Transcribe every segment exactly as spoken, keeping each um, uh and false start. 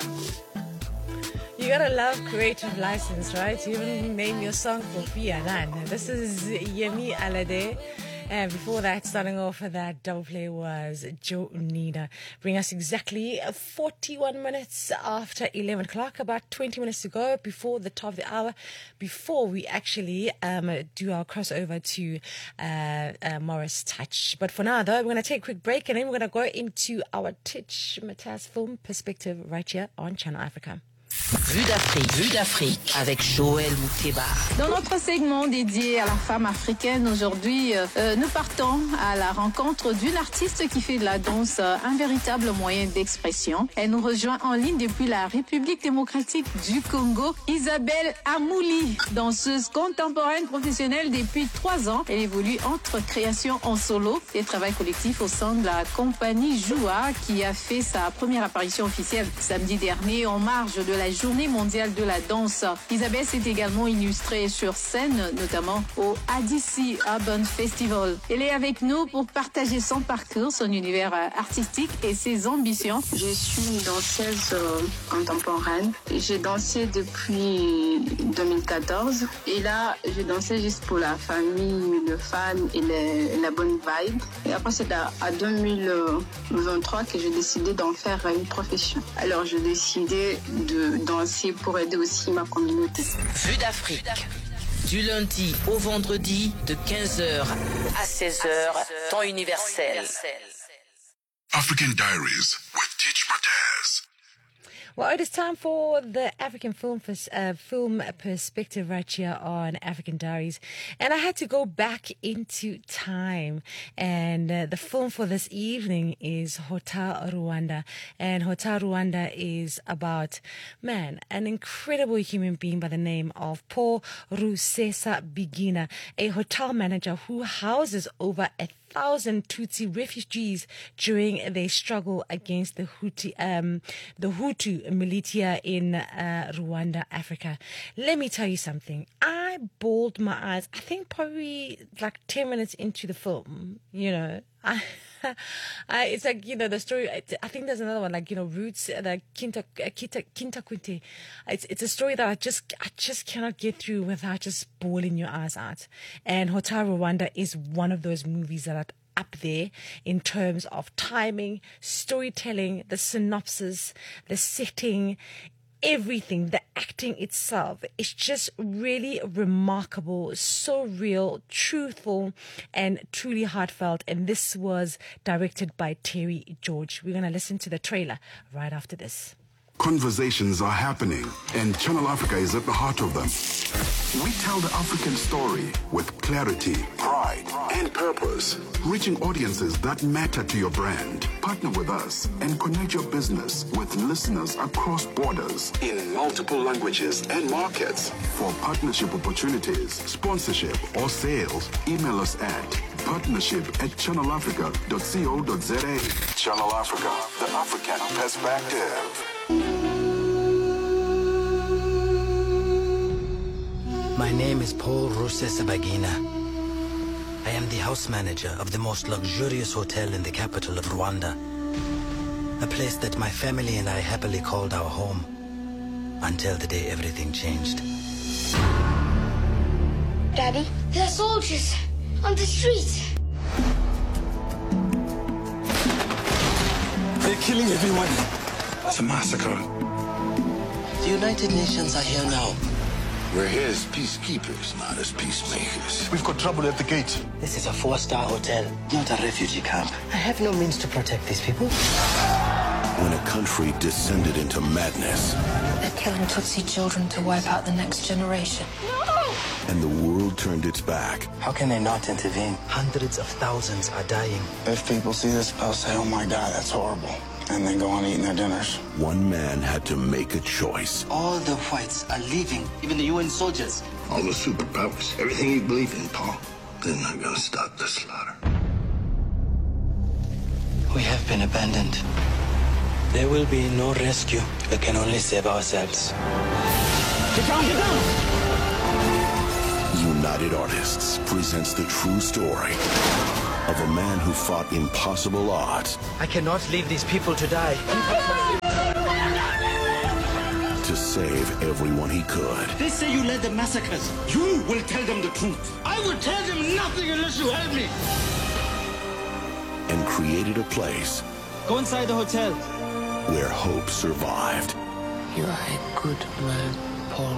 You gotta love Creative License, right? You even name your song for Fianan. This is Yemi Alade. And before that, starting off with that double play was Joe Nida. Bring us exactly forty-one minutes after eleven o'clock, about twenty minutes to go before the top of the hour, before we actually um, do our crossover to uh, uh, Morris Touch. But for now, though, we're going to take a quick break and then we're going to go into our Titch Mataz film perspective right here on Channel Africa. Vue d'Afrique, Vue d'Afrique avec Joël Mouteba. Dans notre segment dédié à la femme africaine, aujourd'hui, euh, nous partons à la rencontre d'une artiste qui fait de la danse euh, un véritable moyen d'expression. Elle nous rejoint en ligne depuis la République démocratique du Congo, Isabelle Amouli, danseuse contemporaine professionnelle depuis trois ans. Elle évolue entre création en solo et travail collectif au sein de la compagnie Joua, qui a fait sa première apparition officielle samedi dernier en marge de la Journée mondiale de la danse. Isabelle s'est également illustrée sur scène, notamment au A D C Urban Festival. Elle est avec nous pour partager son parcours, son univers artistique et ses ambitions. Je suis une danseuse euh, contemporaine. J'ai dansé depuis deux mille quatorze et là, je dansais juste pour la famille, le fan et les, la bonne vibe. Et après, c'est à, à deux mille vingt-trois que j'ai décidé d'en faire une profession. Alors, j'ai décidé de danser pour aider aussi ma communauté. Vue d'Afrique, du lundi au vendredi de quinze heures à seize heures, temps universel. African Diaries with Titch Mataz. Well, it is time for the African film uh, film perspective right here on African Diaries. And I had to go back into time. And uh, the film for this evening is Hotel Rwanda. And Hotel Rwanda is about, man, an incredible human being by the name of Paul Rusesa Bigina, a hotel manager who houses over a thousand Tutsi refugees during their struggle against the Hutu, um, the Hutu militia in uh, Rwanda, Africa. Let me tell you something. I bawled my eyes. I think probably like ten minutes into the film, you know, I, I, it's like, you know, the story, I think there's another one, like, you know, Roots, the Kinta, Kinta, Kinta Quinte. It's, it's a story that I just, I just cannot get through without just bawling your eyes out. And Hotel Rwanda is one of those movies that are up there in terms of timing, storytelling, the synopsis, the setting, everything, the acting itself. It's just really remarkable, so real, truthful, and truly heartfelt. And this was directed by Terry George. We're going to listen to the trailer right after this. Conversations are happening, and Channel Africa is at the heart of them. We tell the African story with clarity, pride, and purpose, reaching audiences that matter to your brand. Partner with us and connect your business with listeners across borders in multiple languages and markets. For partnership opportunities, sponsorship, or sales, email us at partnership at channelafrica dot co dot za. Channel Africa, the African perspective. My name is Paul Rusesabagina. I am the house manager of the most luxurious hotel in the capital of Rwanda. A place that my family and I happily called our home until the day everything changed. Daddy, there are soldiers on the streets. They're killing everyone. It's a massacre. The United Nations are here now. We're here as peacekeepers, not as peacemakers. We've got trouble at the gate. This is a four-star hotel, not a refugee camp. I have no means to protect these people. When a country descended into madness. They're killing Tutsi children to wipe out the next generation. No! And the world turned its back. How can they not intervene? Hundreds of thousands are dying. If people see this, they'll say, oh my God, that's horrible. And then go on eating their dinners. One man had to make a choice. All the whites are leaving, even the U N soldiers. All the superpowers, everything you believe in, Paul. They're not gonna stop the slaughter. We have been abandoned. There will be no rescue. We can only save ourselves. Get down, get down! United Artists presents the true story of a man who fought impossible odds. I cannot leave these people to die. to save everyone he could. They say you led the massacres. You will tell them the truth. I will tell them nothing unless you help me. And created a place. Go inside the hotel. Where hope survived. You are a good man, Paul.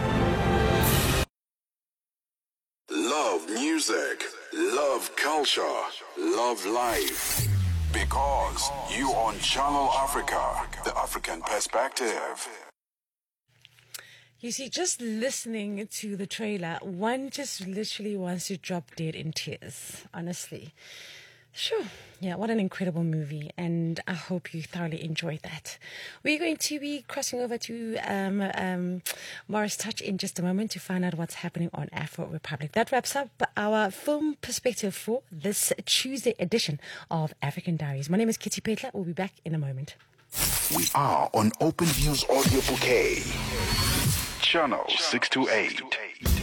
Love music. Love culture. Love life. Because you on Channel Africa, the African perspective. You see, just listening to the trailer, one just literally wants to drop dead in tears, honestly. Sure. Yeah, what an incredible movie, and I hope you thoroughly enjoyed that. We're going to be crossing over to um, um, Morris Touch in just a moment to find out what's happening on Afro Republic. That wraps up our film perspective for this Tuesday edition of African Diaries. My name is Kitty Petler. We'll be back in a moment. We are on Open Views Audio Bouquet, Channel six two eight.